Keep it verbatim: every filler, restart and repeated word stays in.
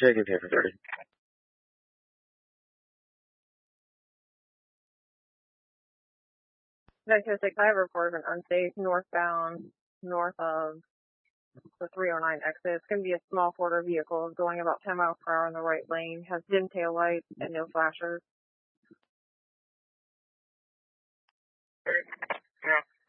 Jacob here for thirty. Diagnostic, I have reported an unsafe northbound, north of the three oh nine exit. It's going to be a small quarter vehicle going about ten miles per hour in the right lane, has dim tail lights and no flashers.